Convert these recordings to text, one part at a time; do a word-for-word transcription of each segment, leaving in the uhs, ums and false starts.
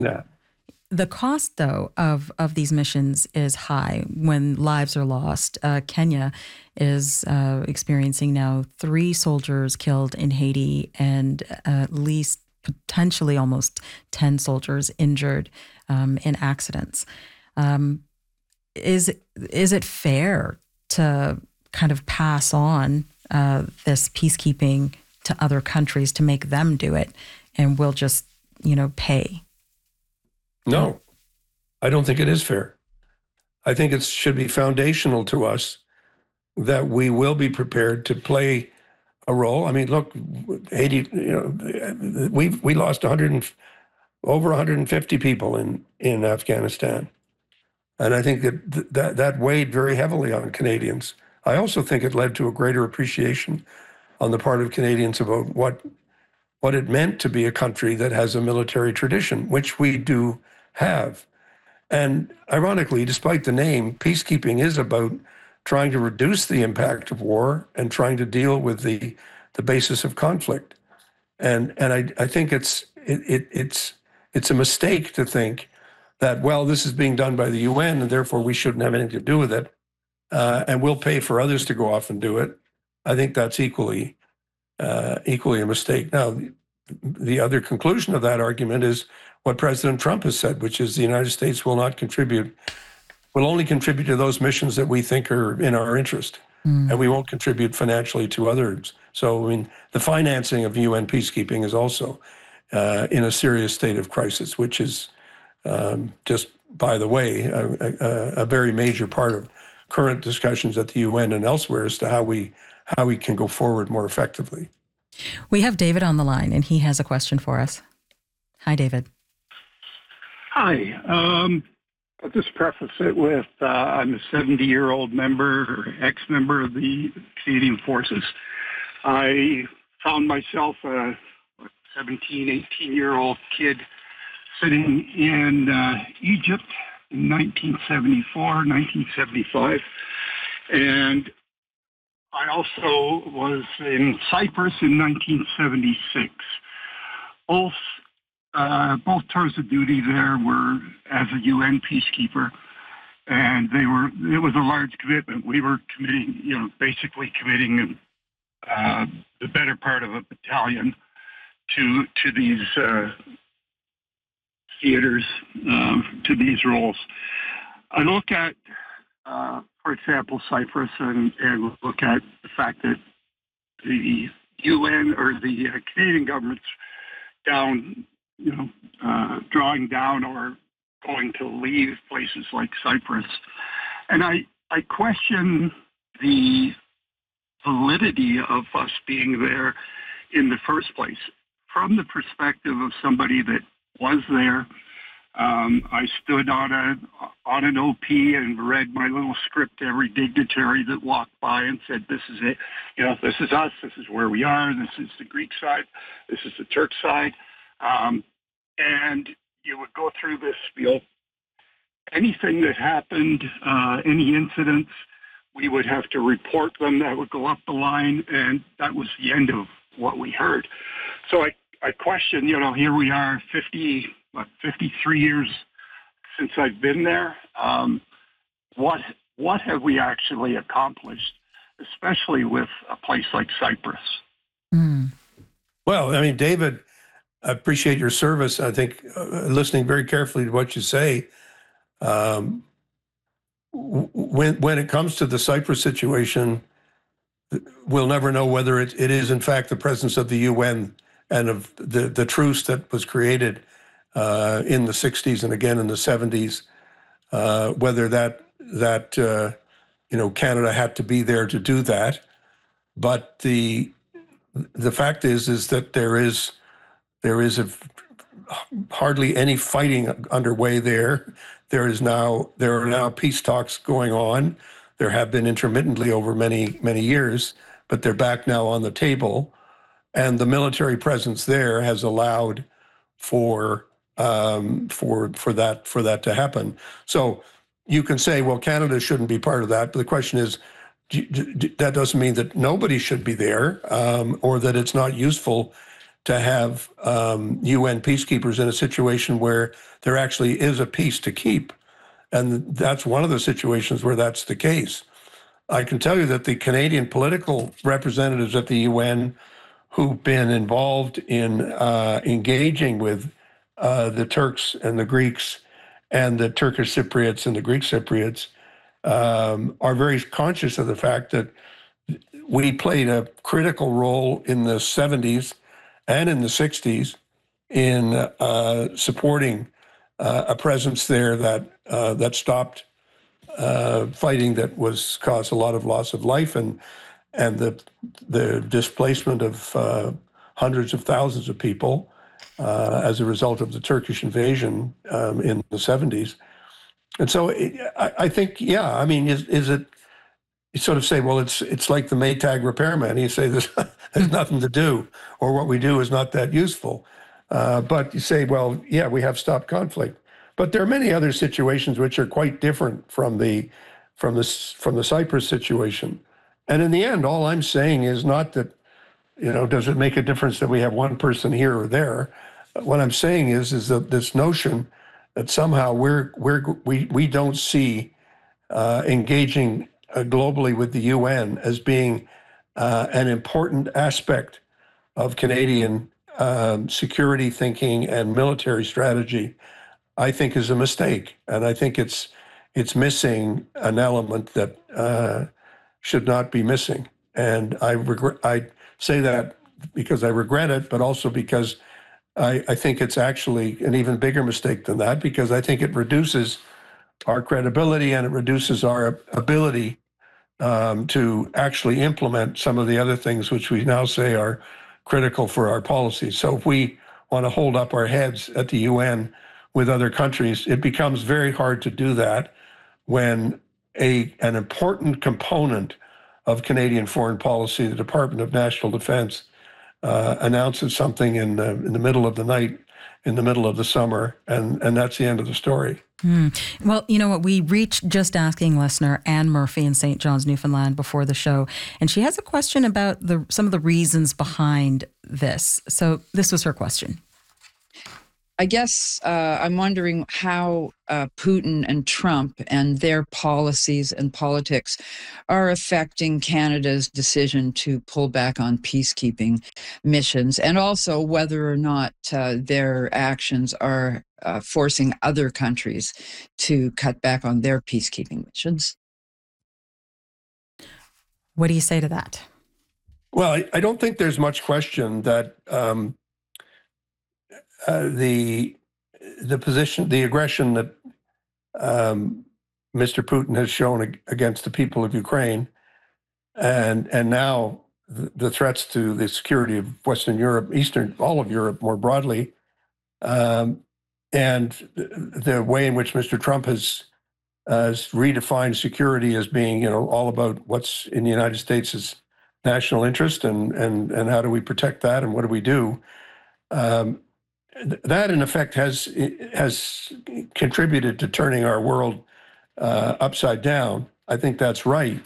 Yeah. The cost, though, of, of these missions is high when lives are lost. Uh, Kenya is uh, experiencing now three soldiers killed in Haiti and at least potentially almost ten soldiers injured um, in accidents. Um, is, is it fair to kind of pass on uh, this peacekeeping to other countries to make them do it, and we'll just, you know, pay? No, I don't think it is fair. I think it should be foundational to us that we will be prepared to play a role. I mean, look, Haiti, you know, we we lost one hundred, over one hundred fifty people in, in Afghanistan. And I think that, that that weighed very heavily on Canadians. I also think it led to a greater appreciation on the part of Canadians about what what it meant to be a country that has a military tradition, which we do have. And ironically, despite the name, peacekeeping is about trying to reduce the impact of war and trying to deal with the, the basis of conflict. And and I, I think it's it, it it's it's a mistake to think that, well, this is being done by the U N and therefore we shouldn't have anything to do with it, uh, and we'll pay for others to go off and do it. I think that's equally uh, equally a mistake. Now, the other conclusion of that argument is what President Trump has said, which is the United States will not contribute, will only contribute to those missions that we think are in our interest, mm. and we won't contribute financially to others. So, I mean, the financing of U N peacekeeping is also uh, in a serious state of crisis, which is um, just, by the way, a, a, a very major part of current discussions at the U N and elsewhere as to how we how we can go forward more effectively. We have David on the line, and he has a question for us. Hi, David. Hi. Um, I'll just preface it with uh, I'm a seventy-year-old member or ex-member of the Canadian Forces. I found myself a seventeen, eighteen-year-old kid sitting in uh, Egypt in nineteen seventy-four, nineteen seventy-five, and I also was in Cyprus in nineteen seventy-six. Both uh, both tours of duty there were as a U N peacekeeper, and they were it was a large commitment. We were committing, you know, basically committing uh, the better part of a battalion to to these uh, theaters, uh, to these roles. I look at. Uh, For example, Cyprus, and, and look at the fact that the U N or the uh, Canadian government's down, you know, uh, drawing down or going to leave places like Cyprus. And I, I question the validity of us being there in the first place. From the perspective of somebody that was there, Um, I stood on a on an O P and read my little script to every dignitary that walked by and said, "This is it. You know, this is us. This is where we are. This is the Greek side. This is the Turk side." Um, and you would go through this spiel. Anything that happened, uh, any incidents, we would have to report them. That would go up the line, and that was the end of what we heard. So I, I question. You know, here we are, fifty. What, fifty-three years since I've been there. Um, what what have we actually accomplished, especially with a place like Cyprus? Mm. Well, I mean, David, I appreciate your service. I think uh, listening very carefully to what you say, um, when when it comes to the Cyprus situation, we'll never know whether it, it is in fact the presence of the U N and of the, the truce that was created Uh, in the sixties and again in the seventies, uh, whether that that uh, you know Canada had to be there to do that, but the the fact is is that there is there is a, hardly any fighting underway there. There is now there are now peace talks going on. There have been intermittently over many many years, but they're back now on the table, and the military presence there has allowed for. Um, for for that for that to happen. So you can say, well, Canada shouldn't be part of that, but the question is, do, do, that doesn't mean that nobody should be there, um, or that it's not useful to have um, U N peacekeepers in a situation where there actually is a peace to keep. And that's one of the situations where that's the case. I can tell you that the Canadian political representatives at the U N who've been involved in uh, engaging with uh, the Turks and the Greeks and the Turkish Cypriots and the Greek Cypriots um, are very conscious of the fact that we played a critical role in the seventies and in the sixties in uh, supporting uh, a presence there that uh, that stopped uh, fighting that was caused a lot of loss of life and and the the displacement of uh, hundreds of thousands of people uh, as a result of the Turkish invasion um, in the seventies. And so it, I, I think, yeah, I mean, is is it? You sort of say, well, it's it's like the Maytag repairman. You say there's, there's nothing to do, or what we do is not that useful. Uh, but you say, well, yeah, we have stopped conflict. But there are many other situations which are quite different from the from the from the Cyprus situation. And in the end, all I'm saying is not that, you know, does it make a difference that we have one person here or there? What I'm saying is is that this notion that somehow we're we're we we don't see uh, engaging Uh, globally with the U N as being uh, an important aspect of Canadian um, security thinking and military strategy, I think is a mistake. And I think it's it's missing an element that uh, should not be missing. And I regret, I say that because I regret it, but also because I, I think it's actually an even bigger mistake than that, because I think it reduces our credibility and it reduces our ability Um, to actually implement some of the other things which we now say are critical for our policies. So if we want to hold up our heads at the U N with other countries, it becomes very hard to do that when a an important component of Canadian foreign policy, the Department of National Defense, uh, announces something in the, in the middle of the night, in the middle of the summer, and, and that's the end of the story. Mm. Well, you know what? We reached Just Asking listener Anne Murphy in Saint John's, Newfoundland before the show, and she has a question about the some of the reasons behind this. So this was her question. I guess uh, I'm wondering how uh, Putin and Trump and their policies and politics are affecting Canada's decision to pull back on peacekeeping missions, and also whether or not uh, their actions are uh, forcing other countries to cut back on their peacekeeping missions. What do you say to that? Well, I, I don't think there's much question that um, Uh, the the position, the aggression that um, Mister Putin has shown ag- against the people of Ukraine, and and now the, the threats to the security of Western Europe, Eastern, all of Europe more broadly, um, and the, the way in which Mister Trump has has redefined security as being, you know, all about what's in the United States' national interest, and and and how do we protect that, and what do we do? Um, That, in effect, has has contributed to turning our world uh, upside down. I think that's right.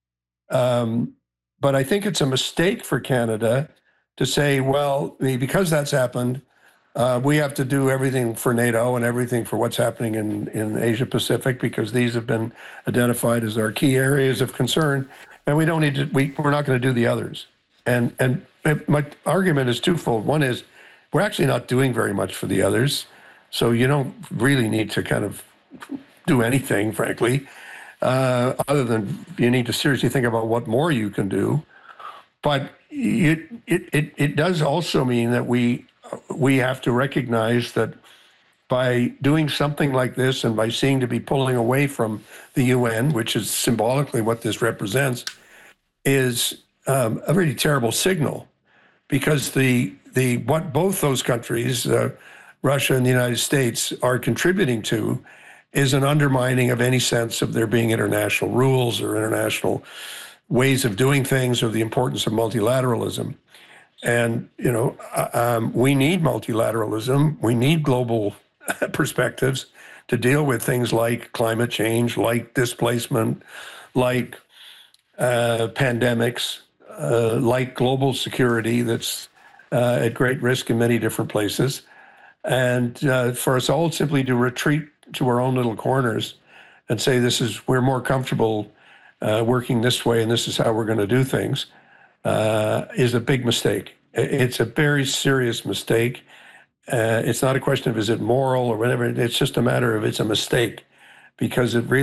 Um, but I think it's a mistake for Canada to say, well, because that's happened, uh, we have to do everything for NATO and everything for what's happening in, in Asia Pacific, because these have been identified as our key areas of concern, and we don't need to. We, we're not going to do the others. And and my argument is twofold. One is, we're actually not doing very much for the others, so you don't really need to kind of do anything, frankly, uh, other than you need to seriously think about what more you can do. But it it it, it does also mean that we we have to recognize that by doing something like this and by seeming to be pulling away from the U N, which is symbolically what this represents, is um, a really terrible signal, because the The, what both those countries, uh, Russia and the United States, are contributing to is an undermining of any sense of there being international rules or international ways of doing things, or the importance of multilateralism. And, you know, um, we need multilateralism. We need global perspectives to deal with things like climate change, like displacement, like uh, pandemics, uh, like global security that's uh, at great risk in many different places. And uh, for us all simply to retreat to our own little corners and say, this is, we're more comfortable uh, working this way and this is how we're going to do things, uh, is a big mistake. It's a very serious mistake. Uh, it's not a question of is it moral or whatever. It's just a matter of it's a mistake, because it really